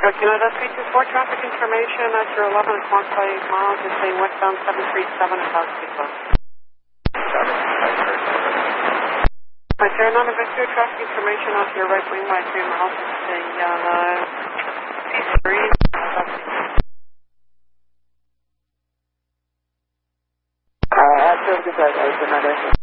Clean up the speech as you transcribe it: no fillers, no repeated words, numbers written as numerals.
Canada 324, traffic information at your 11 o'clock 5 miles. You're saying westbound 737 about to be closed. My Terranova Victor, traffic information off your right wing by 3 miles. You're saying C3 about to be closed. After the